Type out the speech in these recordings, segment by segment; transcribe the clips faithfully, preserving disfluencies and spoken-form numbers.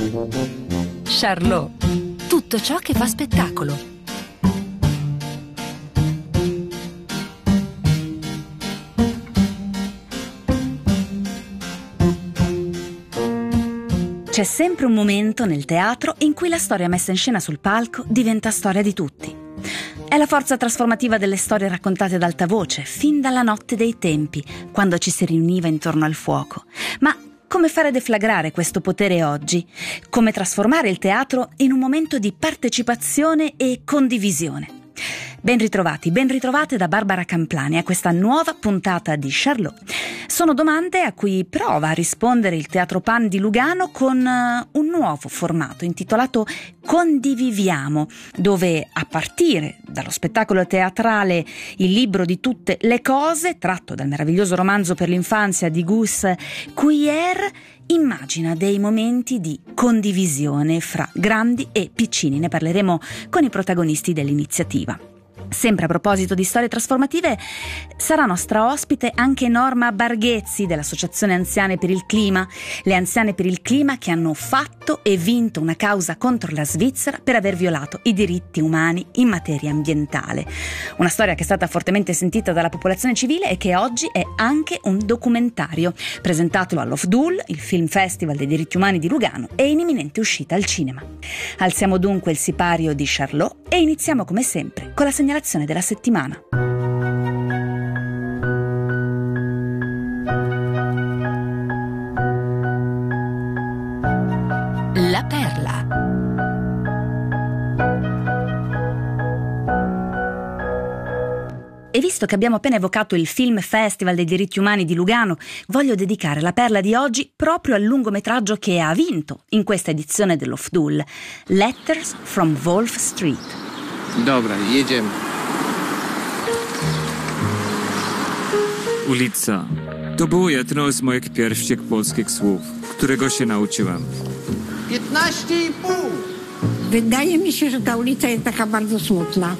Charlot, tutto ciò che fa spettacolo. C'è sempre un momento nel teatro in cui la storia messa in scena sul palco diventa storia di tutti. È la forza trasformativa delle storie raccontate ad alta voce, fin dalla notte dei tempi, quando ci si riuniva intorno al fuoco. Ma come fare deflagrare questo potere oggi? Come trasformare il teatro in un momento di partecipazione e condivisione? Ben ritrovati, ben ritrovate da Barbara Camplani a questa nuova puntata di Charlot. Sono domande a cui prova a rispondere il Teatro Pan di Lugano con uh, un nuovo formato intitolato Condiviviamo, dove a partire dallo spettacolo teatrale Il libro di tutte le cose, tratto dal meraviglioso romanzo per l'infanzia di Gus Cuier, immagina dei momenti di condivisione fra grandi e piccini. Ne parleremo con i protagonisti dell'iniziativa. Sempre a proposito di storie trasformative, sarà nostra ospite anche Norma Barghezzi dell'Associazione Anziane per il Clima, le anziane per il clima che hanno fatto e vinto una causa contro la Svizzera per aver violato i diritti umani in materia ambientale. Una storia che è stata fortemente sentita dalla popolazione civile e che oggi è anche un documentario, presentato all'Ofdul, il Film Festival dei diritti umani di Lugano, e in imminente uscita al cinema. Alziamo dunque il sipario di Charlot e iniziamo come sempre con la segnalazione della settimana. La perla. E visto che abbiamo appena evocato il Film Festival dei diritti umani di Lugano, voglio dedicare la perla di oggi proprio al lungometraggio che ha vinto in questa edizione dell'Ofdul, Letters from Wolf Street. Dobra, jedziemy. Ulica. To było jedno z moich pierwszych polskich słów, którego się nauczyłam. piętnaście i pół. Wydaje mi się, że ta ulica jest taka bardzo smutna.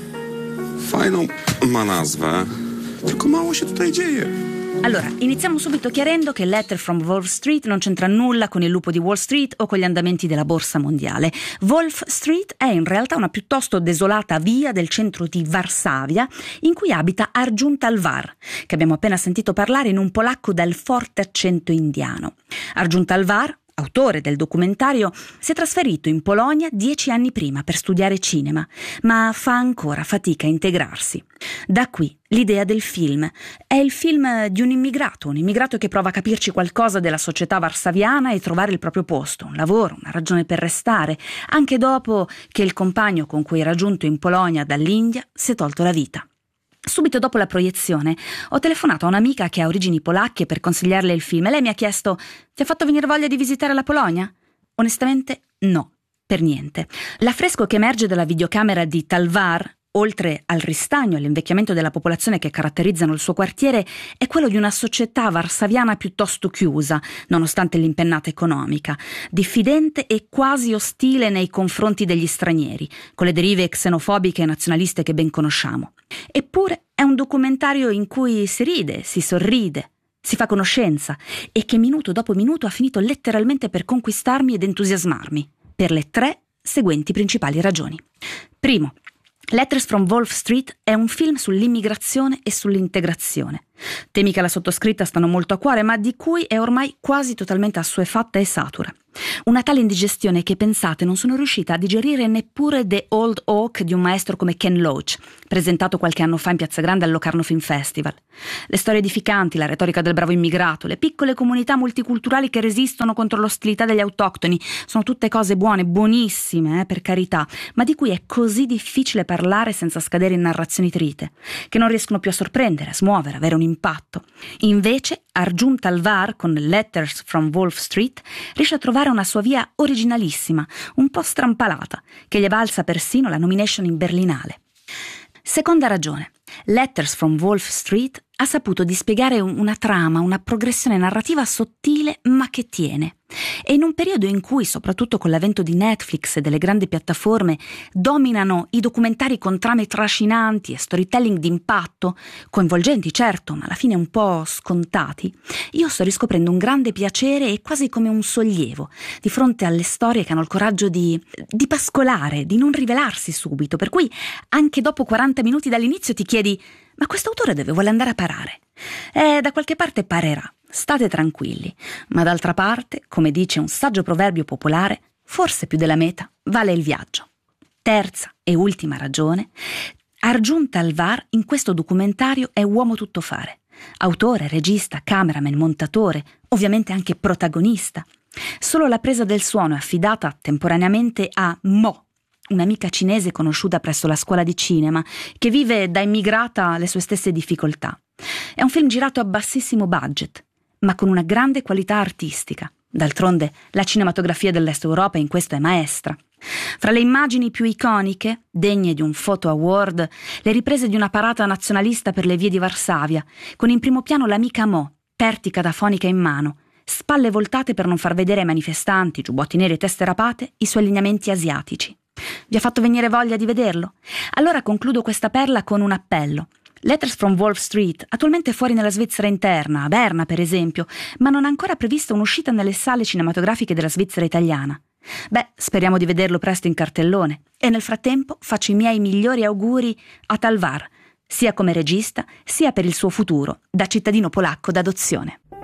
Fajną ma nazwę, tylko mało się tutaj dzieje. Allora, iniziamo subito chiarendo che Letter from Wolf Street non c'entra nulla con il lupo di Wall Street o con gli andamenti della borsa mondiale. Wolf Street è in realtà una piuttosto desolata via del centro di Varsavia in cui abita Arjun Talvar, che abbiamo appena sentito parlare in un polacco dal forte accento indiano. Arjun Talvar, autore del documentario, si è trasferito in Polonia dieci anni prima per studiare cinema, ma fa ancora fatica a integrarsi. Da qui l'idea del film. È il film di un immigrato, un immigrato che prova a capirci qualcosa della società varsaviana e trovare il proprio posto, un lavoro, una ragione per restare, anche dopo che il compagno con cui era giunto in Polonia dall'India si è tolto la vita. Subito dopo la proiezione ho telefonato a un'amica che ha origini polacche per consigliarle il film e lei mi ha chiesto: ti ha fatto venire voglia di visitare la Polonia? Onestamente no, per niente. L'affresco che emerge dalla videocamera di Talvar, oltre al ristagno e all'invecchiamento della popolazione che caratterizzano il suo quartiere, è quello di una società varsaviana piuttosto chiusa, nonostante l'impennata economica, diffidente e quasi ostile nei confronti degli stranieri, con le derive xenofobiche e nazionaliste che ben conosciamo. Eppure è un documentario in cui si ride, si sorride, si fa conoscenza e che minuto dopo minuto ha finito letteralmente per conquistarmi ed entusiasmarmi, per le tre seguenti principali ragioni. Primo, Letters from Wolf Street è un film sull'immigrazione e sull'integrazione. Temi che alla sottoscritta stanno molto a cuore, ma di cui è ormai quasi totalmente assuefatta e satura. Una tale indigestione che, pensate, non sono riuscita a digerire neppure The Old Oak di un maestro come Ken Loach, presentato qualche anno fa in Piazza Grande al Locarno Film Festival. Le storie edificanti, la retorica del bravo immigrato, le piccole comunità multiculturali che resistono contro l'ostilità degli autoctoni, sono tutte cose buone, buonissime, eh, per carità, ma di cui è così difficile parlare senza scadere in narrazioni trite, che non riescono più a sorprendere, a smuovere, avere un impatto. Invece Arjun Talvar, con Letters from Wolf Street, riesce a trovare una sua via originalissima, un po' strampalata, che gli è valsa persino la nomination in Berlinale. Seconda ragione. Letters from Wolf Street ha saputo dispiegare una trama, una progressione narrativa sottile ma che tiene. E in un periodo in cui, soprattutto con l'avvento di Netflix e delle grandi piattaforme, dominano i documentari con trame trascinanti e storytelling d'impatto, coinvolgenti certo, ma alla fine un po' scontati, io sto riscoprendo un grande piacere e quasi come un sollievo di fronte alle storie che hanno il coraggio di, di pascolare, di non rivelarsi subito, per cui anche dopo quaranta minuti dall'inizio ti chiedi: ma quest'autore dove vuole andare a parare? E da qualche parte parerà. State tranquilli, ma d'altra parte, come dice un saggio proverbio popolare, forse più della meta vale il viaggio. Terza e ultima ragione, Arjun Talwar in questo documentario è uomo tuttofare. Autore, regista, cameraman, montatore, ovviamente anche protagonista. Solo la presa del suono è affidata temporaneamente a Mo, un'amica cinese conosciuta presso la scuola di cinema, che vive da immigrata le sue stesse difficoltà. È un film girato a bassissimo budget, ma con una grande qualità artistica. D'altronde la cinematografia dell'Est Europa in questo è maestra. Fra le immagini più iconiche, degne di un photo award, le riprese di una parata nazionalista per le vie di Varsavia, con in primo piano l'amica Mo, pertica da fonica in mano, spalle voltate per non far vedere ai manifestanti, giubbotti neri e teste rapate, i suoi lineamenti asiatici. Vi ha fatto venire voglia di vederlo? Allora concludo questa perla con un appello. Letters from Wolf Street, attualmente fuori nella Svizzera interna, a Berna per esempio, ma non ha ancora prevista un'uscita nelle sale cinematografiche della Svizzera italiana. Beh, speriamo di vederlo presto in cartellone e nel frattempo faccio i miei migliori auguri a Talwar, sia come regista sia per il suo futuro da cittadino polacco d'adozione.